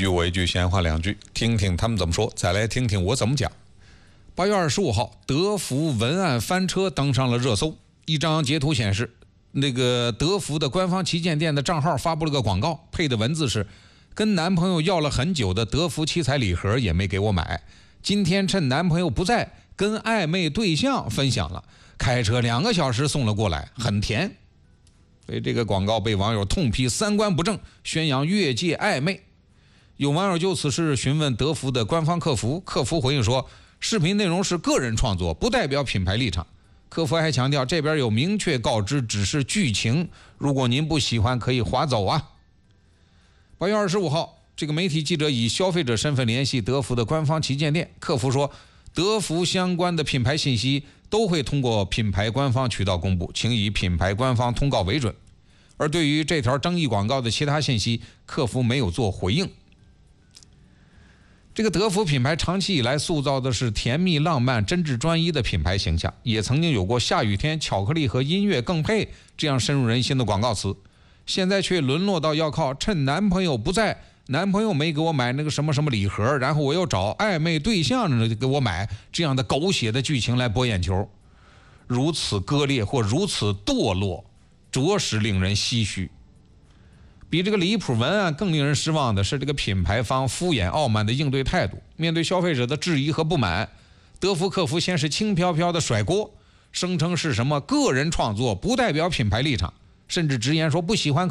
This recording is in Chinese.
我一句，闲话两句，听听他们怎么说，再来听听我怎么讲。8月25号，德福文案翻车登上了热搜。一张截图显示，那个德福的官方旗舰店的账号发布了个广告，配的文字是：跟男朋友要了很久的德福七彩礼盒也没给我买，今天趁男朋友不在，跟暧昧对象分享了，开车2个小时送了过来，很甜。所以这个广告被网友痛批三观不正，宣扬越界暧昧。有网友就此事询问德福的官方客服，客服回应说，视频内容是个人创作，不代表品牌立场。客服还强调，这边有明确告知，只是剧情，如果您不喜欢可以划走啊。8月25号，这个媒体记者以消费者身份联系德福的官方旗舰店，客服说，德福相关的品牌信息都会通过品牌官方渠道公布，请以品牌官方通告为准。而对于这条争议广告的其他信息，客服没有做回应。这个德福品牌长期以来塑造的是甜蜜浪漫、真挚专一的品牌形象，也曾经有过下雨天巧克力和音乐更配这样深入人心的广告词，现在却沦落到要靠趁男朋友不在，男朋友没给我买那个什么什么礼盒，然后我又找暧昧对象给我买这样的狗血的剧情来博眼球。如此割裂或如此堕落，着实令人唏嘘。比这个离谱文案更令人失望的是这个品牌方敷衍傲慢的应对态度。面对消费者的质疑和不满，德福客服先是轻飘飘的甩锅，声称是什么个人创作，不代表品牌立场，甚至直言说不喜欢